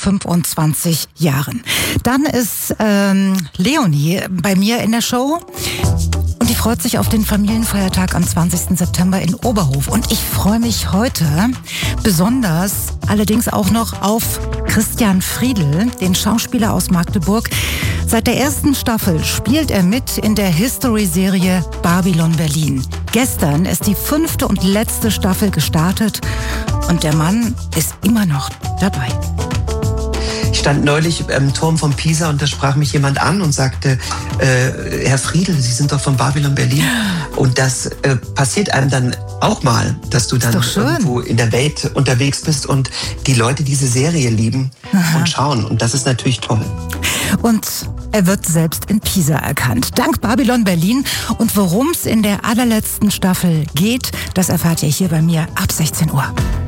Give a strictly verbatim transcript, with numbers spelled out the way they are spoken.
fünfundzwanzig Jahren. Dann ist ähm, Leonie bei mir in der Show. Und die freut sich auf den Familienfeiertag am zwanzigsten September in Oberhof. Und ich freue mich heute besonders allerdings auch noch auf Christian Friedl, den Schauspieler aus Magdeburg. Seit der ersten Staffel spielt er mit in der History-Serie Babylon Berlin. Gestern ist die fünfte und letzte Staffel gestartet und der Mann ist immer noch dabei. Ich stand neulich im Turm von Pisa und da sprach mich jemand an und sagte, äh, Herr Friedl, Sie sind doch von Babylon Berlin. Und das äh, passiert einem dann auch mal, dass du dann irgendwo in der Welt unterwegs bist und die Leute diese Serie lieben Aha. und schauen. Und das ist natürlich toll. Und er wird selbst in Pisa erkannt. Dank Babylon Berlin. Und worum es in der allerletzten Staffel geht, das erfahrt ihr hier bei mir ab sechzehn Uhr.